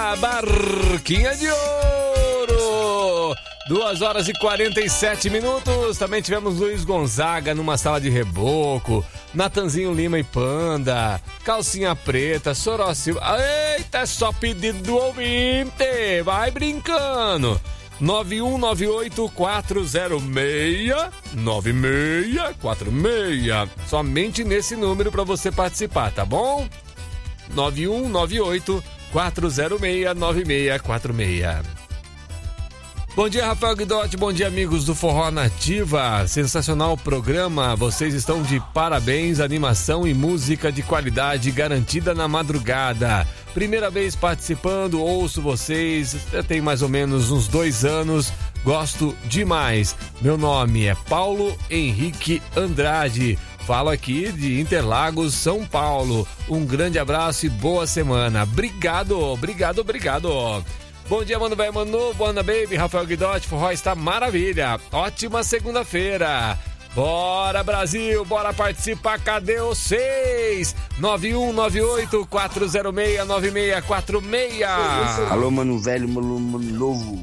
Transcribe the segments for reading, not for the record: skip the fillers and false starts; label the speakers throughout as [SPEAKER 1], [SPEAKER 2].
[SPEAKER 1] Manhã, Barquinha de Ouro. 2h47. Também tivemos Luiz Gonzaga numa sala de reboco, Natanzinho Lima e Panda, Calcinha Preta, Soró Silva. Eita, é só pedido do ouvinte. Vai brincando. 9198-406-9646. Somente nesse número para você participar, tá bom? 9198-406-9646. Bom dia, Rafael Guidotti, bom dia, amigos do Forró Nativa. Sensacional programa, vocês estão de parabéns. Animação e música de qualidade garantida na madrugada. Primeira vez participando, ouço vocês, já tem mais ou menos uns 2 anos, gosto demais. Meu nome é Paulo Henrique Andrade, falo aqui de Interlagos, São Paulo. Um grande abraço e boa semana. Obrigado. Bom dia, mano, velho, mano, Bona Baby, Rafael Guidotti, forró está maravilha. Ótima segunda-feira. Bora, Brasil, bora participar, cadê vocês? 9198-406-9646.
[SPEAKER 2] Alô, mano velho, mano novo.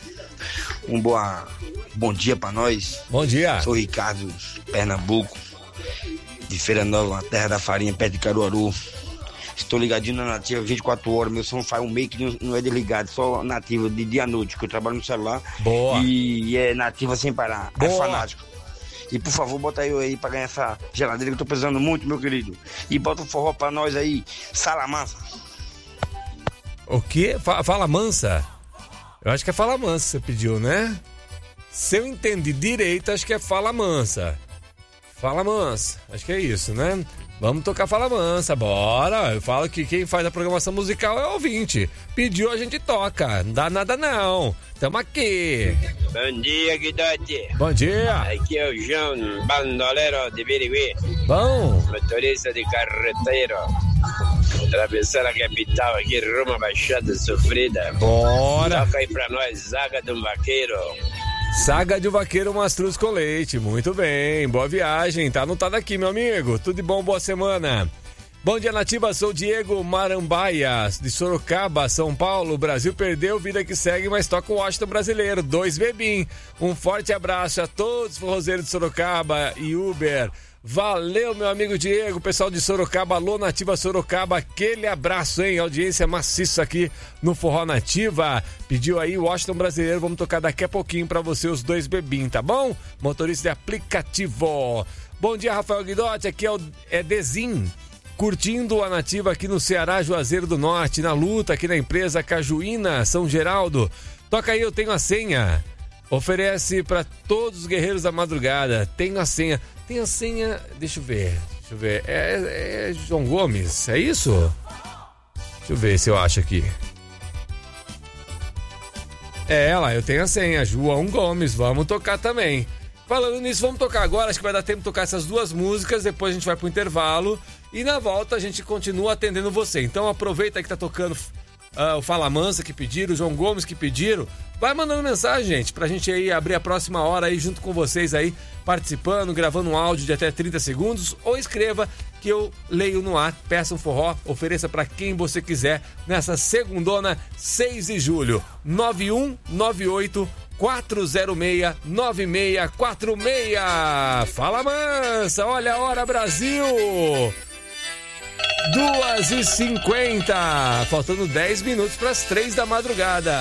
[SPEAKER 2] Bom dia pra nós.
[SPEAKER 1] Bom dia.
[SPEAKER 2] Sou Ricardo, Pernambuco, de Feira Nova, terra da farinha, perto de Caruaru. Estou ligadinho na Nativa 24 horas, meu som faz um meio que não é desligado, só Nativa de dia à noite, que eu trabalho no celular.
[SPEAKER 1] Boa.
[SPEAKER 2] E é Nativa sem parar.
[SPEAKER 1] Boa.
[SPEAKER 2] É fanático. E por favor, bota eu aí pra ganhar essa geladeira que eu tô precisando muito, meu querido. E bota um forró pra nós aí, Sala Mansa.
[SPEAKER 1] O quê? Fala Mansa? Eu acho que é Fala Mansa que você pediu, né? Se eu entendi direito, acho que é Fala Mansa. Fala Mansa, acho que é isso, né? Vamos tocar Fala Mansa, bora. Eu falo que quem faz a programação musical é o ouvinte. Pediu, a gente toca. Não dá nada não. Tamo aqui.
[SPEAKER 3] Bom dia, Guidotti.
[SPEAKER 1] Bom dia.
[SPEAKER 3] Aqui é o João, bandoleiro de Birigui.
[SPEAKER 1] Bom.
[SPEAKER 3] Motorista de carreteiro. Atravessando a capital aqui, rumo à Baixada Sofrida.
[SPEAKER 1] Bora.
[SPEAKER 3] Toca aí pra nós, Zaga do Vaqueiro.
[SPEAKER 1] Saga de Vaqueiro Mastruz com Leite. Muito bem, boa viagem. Tá anotado aqui, meu amigo. Tudo de bom, boa semana. Bom dia, Nativa. Sou Diego Marambaia, de Sorocaba, São Paulo. O Brasil perdeu, vida que segue, mas toca o Washington brasileiro. 2 bebim. Um forte abraço a todos os forrozeiros de Sorocaba e Uber. Valeu, meu amigo Diego, pessoal de Sorocaba, alô Nativa Sorocaba, aquele abraço, hein? Audiência maciça aqui no Forró Nativa. Pediu aí o Washington brasileiro, vamos tocar daqui a pouquinho pra você os 2 bebim, tá bom? Motorista de aplicativo. Bom dia, Rafael Guidotti, aqui é Dezim, curtindo a Nativa aqui no Ceará, Juazeiro do Norte, na luta aqui na empresa Cajuína, São Geraldo. Toca aí, eu tenho a senha. Oferece pra todos os guerreiros da madrugada. Tenho a senha. Tem a senha, deixa eu ver. É João Gomes, é isso? Deixa eu ver se eu acho aqui. É ela, eu tenho a senha, João Gomes, vamos tocar também. Falando nisso, vamos tocar agora, acho que vai dar tempo de tocar essas 2 músicas, depois a gente vai pro intervalo e na volta a gente continua atendendo você. Então aproveita que tá tocando o Fala Mansa que pediram, o João Gomes que pediram. Vai mandando mensagem, gente, pra gente aí abrir a próxima hora aí junto com vocês aí, participando, gravando um áudio de até 30 segundos, ou escreva que eu leio no ar, peça um forró, ofereça pra quem você quiser nessa segundona, 6 de julho, 9198-406-9646. Fala Mansa, olha a hora, Brasil! 2h50, faltando 10 minutos para as 3 da madrugada.